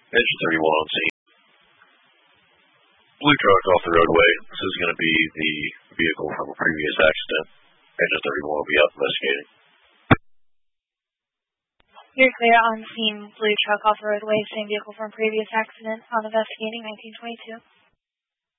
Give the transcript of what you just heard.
Engine 31 on scene. Blue truck off the roadway. This is going to be the vehicle from a previous accident. Engine 31 will be out investigating. You're clear on scene. Blue truck off the roadway. Same vehicle from previous accident. On investigating 1922.